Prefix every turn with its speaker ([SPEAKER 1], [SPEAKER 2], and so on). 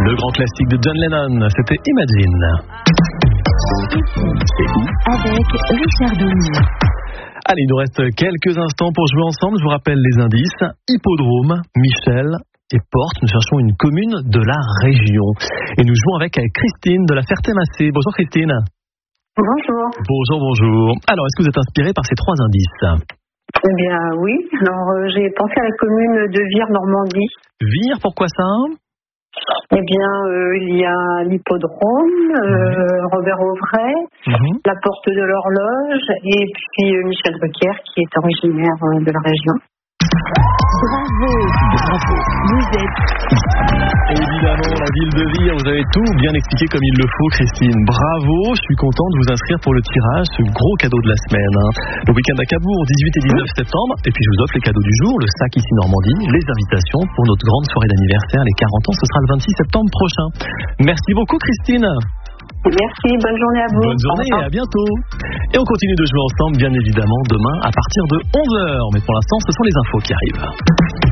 [SPEAKER 1] Le grand classique de John Lennon, c'était Imagine.
[SPEAKER 2] Avec Richard Denis.
[SPEAKER 1] Allez, il nous reste quelques instants pour jouer ensemble. Je vous rappelle les indices. Hippodrome, Michel et Porte. Nous cherchons une commune de la région. Et nous jouons avec Christine de la Ferté-Massé. Bonjour Christine.
[SPEAKER 3] Bonjour.
[SPEAKER 1] Bonjour. Alors, est-ce que vous êtes inspirée par ces trois indices ?
[SPEAKER 3] Eh bien, oui. Alors, j'ai pensé à la commune de Vire, Normandie.
[SPEAKER 1] Vire, pourquoi ça ?
[SPEAKER 3] Eh bien, il y a l'hippodrome, Robert Auvray, la porte de l'horloge, et puis Michel Drucker, qui est originaire de la région.
[SPEAKER 2] Bravo. Vous êtes...
[SPEAKER 1] Évidemment, la ville de Vire, vous avez tout bien expliqué comme il le faut, Christine. Bravo, je suis content de vous inscrire pour le tirage, ce gros cadeau de la semaine. Le week-end à Cabourg, 18 et 19 septembre. Et puis je vous offre les cadeaux du jour, le sac ici Normandie, les invitations pour notre grande soirée d'anniversaire, les 40 ans, ce sera le 26 septembre prochain. Merci beaucoup, Christine.
[SPEAKER 3] Merci, bonne journée à vous.
[SPEAKER 1] Bonne journée et à bientôt. Et on continue de jouer ensemble, bien évidemment, demain à partir de 11h. Mais pour l'instant, ce sont les infos qui arrivent.